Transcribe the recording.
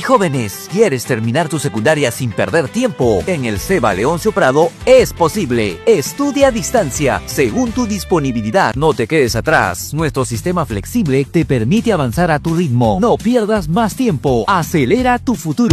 jóvenes, ¿quieres terminar tu secundaria sin perder tiempo? En el CEBA Leoncio Prado es posible. Estudia a distancia, según tu disponibilidad. No te quedes atrás. Nuestro sistema flexible te permite avanzar a tu ritmo. No pierdas más tiempo. Acelera tu futuro.